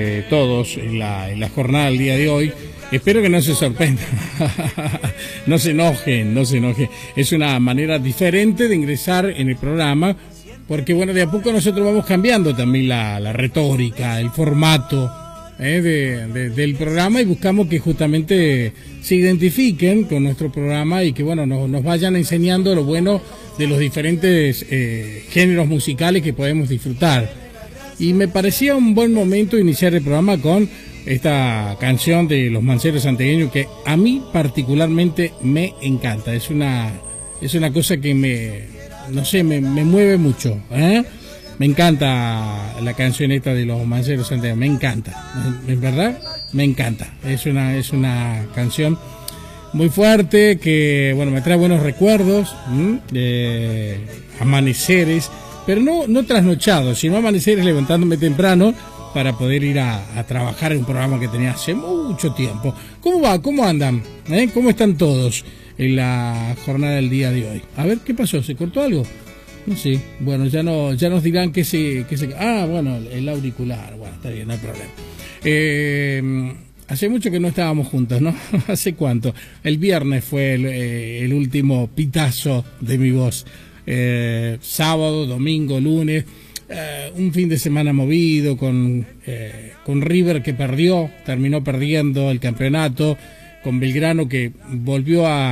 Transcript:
todos en la jornada del día de hoy. Espero que no se sorprendan, no se enojen. Es una manera diferente de ingresar en el programa, porque bueno, de a poco nosotros vamos cambiando también la retórica, el formato del programa, y buscamos que justamente se identifiquen con nuestro programa y que bueno, nos vayan enseñando lo bueno de los diferentes géneros musicales que podemos disfrutar. Y me parecía un buen momento iniciar el programa con esta canción de Los Manceros Santiagueños, que a mí particularmente me encanta. Es una cosa que me mueve mucho, Me encanta la canción esta de Los Manceros Santiagueños, me encanta, en verdad me encanta. Es una canción muy fuerte que bueno, me trae buenos recuerdos, amaneceres, pero no trasnochados, sino amaneceres levantándome temprano para poder ir a trabajar en un programa que tenía hace mucho tiempo. ¿Cómo va? ¿Cómo andan? ¿Cómo están todos en la jornada del día de hoy? A ver, ¿qué pasó? ¿Se cortó algo? No sé. Bueno, ya nos dirán que se... Ah, bueno, el auricular. Bueno, está bien, no hay problema. Hace mucho que no estábamos juntos, ¿no? ¿Hace cuánto? El viernes fue el último pitazo de mi voz. Sábado, domingo, lunes... un fin de semana movido con River, que terminó perdiendo el campeonato, con Belgrano, que volvió a